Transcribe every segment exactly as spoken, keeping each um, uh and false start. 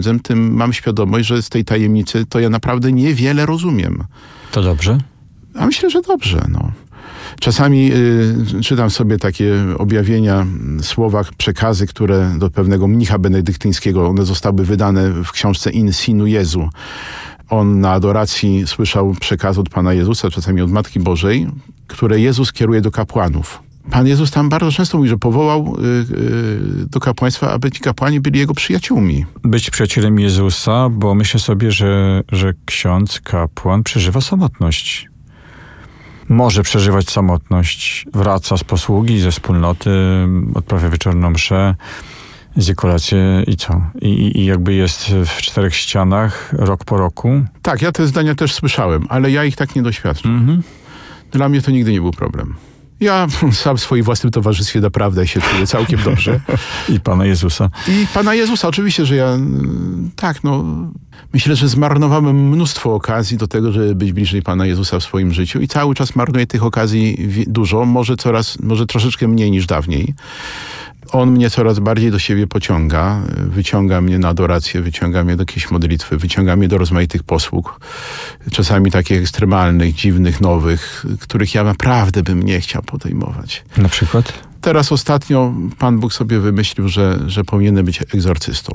tym mam świadomość, że z tej tajemnicy to ja naprawdę niewiele rozumiem. To dobrze? A myślę, że dobrze, no. Czasami y, czytam sobie takie objawienia, słowa, przekazy, które do pewnego mnicha benedyktyńskiego, one zostały wydane w książce In Sinu Jezu. On na adoracji słyszał przekaz od Pana Jezusa, czasami od Matki Bożej, które Jezus kieruje do kapłanów. Pan Jezus tam bardzo często mówi, że powołał y, y, do kapłaństwa, aby ci kapłani byli jego przyjaciółmi. Być przyjacielem Jezusa, bo myślę sobie, że, że ksiądz, kapłan przeżywa samotność. Może przeżywać samotność, wraca z posługi, ze wspólnoty, odprawia wieczorną mszę, zje kolację i co? I, I jakby jest w czterech ścianach rok po roku? Tak, ja te zdania też słyszałem, ale ja ich tak nie doświadczam. Mhm. Dla mnie to nigdy nie był problem. Ja sam w swoim własnym towarzystwie naprawdę się czuję całkiem dobrze. I Pana Jezusa. I Pana Jezusa, oczywiście, że ja tak, no myślę, że zmarnowałem mnóstwo okazji do tego, żeby być bliżej Pana Jezusa w swoim życiu i cały czas marnuję tych okazji dużo, może coraz, może troszeczkę mniej niż dawniej. On mnie coraz bardziej do siebie pociąga, wyciąga mnie na adorację, wyciąga mnie do jakiejś modlitwy, wyciąga mnie do rozmaitych posług, czasami takich ekstremalnych, dziwnych, nowych, których ja naprawdę bym nie chciał podejmować. Na przykład? Teraz ostatnio Pan Bóg sobie wymyślił, że, że powinienem być egzorcystą.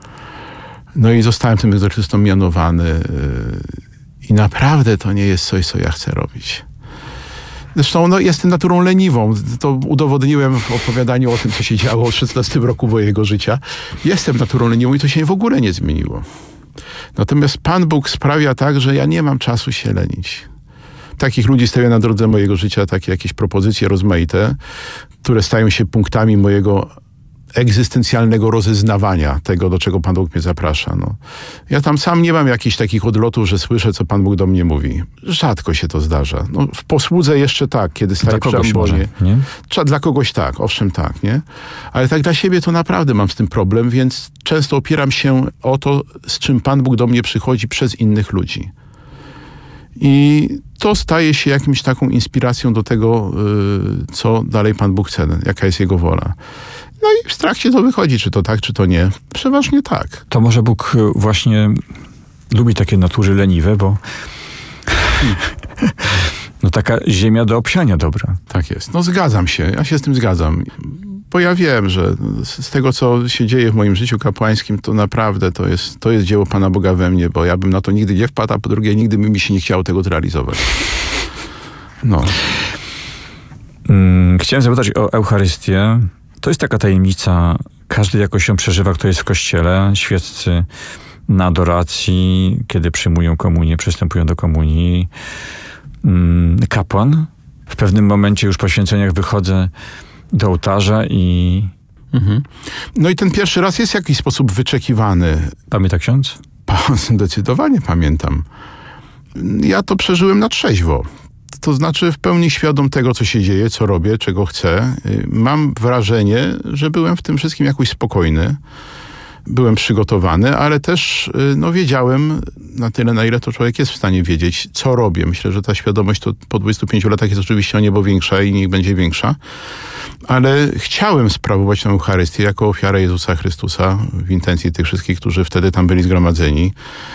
No i zostałem tym egzorcystą mianowany i naprawdę to nie jest coś, co ja chcę robić. Zresztą no, jestem naturą leniwą. To udowodniłem w opowiadaniu o tym, co się działo w szesnastym roku mojego życia. Jestem naturą leniwą i to się w ogóle nie zmieniło. Natomiast Pan Bóg sprawia tak, że ja nie mam czasu się lenić. Takich ludzi stawia na drodze mojego życia, takie jakieś propozycje rozmaite, które stają się punktami mojego egzystencjalnego rozeznawania tego, do czego Pan Bóg mnie zaprasza. No. Ja tam sam nie mam jakichś takich odlotów, że słyszę, co Pan Bóg do mnie mówi. Rzadko się to zdarza. No, w posłudze jeszcze tak, kiedy staję przy ambonie. Dla kogoś tak, owszem tak, nie? Ale tak dla siebie to naprawdę mam z tym problem, więc często opieram się o to, z czym Pan Bóg do mnie przychodzi przez innych ludzi. I to staje się jakimś taką inspiracją do tego, yy, co dalej Pan Bóg chce, jaka jest Jego wola. No i w trakcie to wychodzi, czy to tak, czy to nie. Przeważnie tak. To może Bóg właśnie lubi takie natury leniwe, bo no taka ziemia do obsiania dobra. Tak jest. No zgadzam się. Ja się z tym zgadzam. Bo ja wiem, że z tego, co się dzieje w moim życiu kapłańskim, to naprawdę to jest, to jest dzieło Pana Boga we mnie, bo ja bym na to nigdy nie wpadł, a po drugie nigdy by mi się nie chciało tego zrealizować. No. Hmm, chciałem zapytać o Eucharystię. To jest taka tajemnica, każdy jakoś ją przeżywa, kto jest w kościele. Świeccy na adoracji, kiedy przyjmują komunię, przystępują do komunii. Kapłan. W pewnym momencie już po święceniach wychodzę do ołtarza i... Mhm. No i ten pierwszy raz jest w jakiś sposób wyczekiwany. Pamięta ksiądz? Zdecydowanie pamiętam. Ja to przeżyłem na trzeźwo. To znaczy w pełni świadom tego, co się dzieje, co robię, czego chcę. Mam wrażenie, że byłem w tym wszystkim jakoś spokojny. Byłem przygotowany, ale też no, wiedziałem na tyle, na ile to człowiek jest w stanie wiedzieć, co robię. Myślę, że ta świadomość to po dwudziestu pięciu latach jest oczywiście o niebo większa i niech będzie większa. Ale chciałem sprawować tę Eucharystię jako ofiarę Jezusa Chrystusa w intencji tych wszystkich, którzy wtedy tam byli zgromadzeni,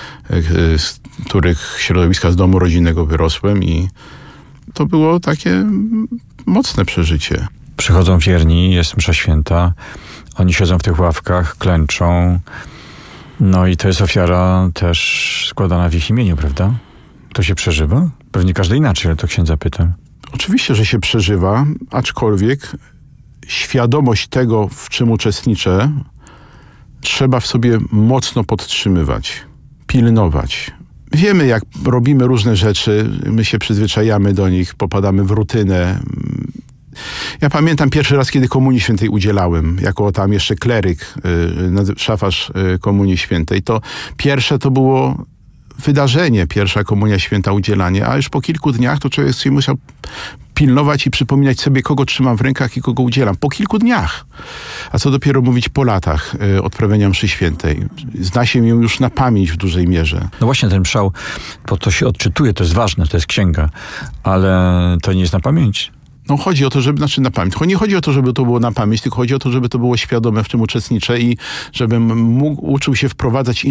z których środowiska z domu rodzinnego wyrosłem i to było takie mocne przeżycie. Przychodzą wierni, jest msza święta, oni siedzą w tych ławkach, klęczą. No i to jest ofiara też składana w ich imieniu, prawda? To się przeżywa? Pewnie każdy inaczej, ale to księdza pytam. Oczywiście, że się przeżywa, aczkolwiek świadomość tego, w czym uczestniczę, trzeba w sobie mocno podtrzymywać, pilnować. Wiemy, jak robimy różne rzeczy, my się przyzwyczajamy do nich, popadamy w rutynę. Ja pamiętam pierwszy raz, kiedy Komunii Świętej udzielałem, jako tam jeszcze kleryk, szafarz Komunii Świętej. To pierwsze to było wydarzenie, pierwsza Komunia Święta, udzielanie, a już po kilku dniach to człowiek sobie musiał pilnować i przypominać sobie, kogo trzymam w rękach i kogo udzielam. Po kilku dniach. A co dopiero mówić po latach y, odprawienia mszy świętej. Zna się ją już na pamięć w dużej mierze. No właśnie ten mszał, bo to się odczytuje, to jest ważne, to jest księga, ale to nie jest na pamięć. No chodzi o to, żeby, znaczy na pamięć. Tylko nie chodzi o to, żeby to było na pamięć, tylko chodzi o to, żeby to było świadome, w czym uczestniczę i żebym mógł, uczył się wprowadzać